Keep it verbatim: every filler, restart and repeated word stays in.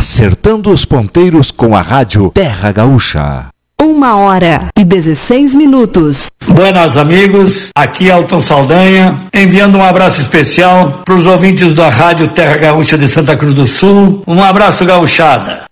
Acertando os ponteiros com a rádio Terra Gaúcha. Uma hora e dezesseis minutos. Buenas amigos, aqui é Alton Saldanha, enviando um abraço especial para os ouvintes da rádio Terra Gaúcha de Santa Cruz do Sul. Um abraço, gauchada.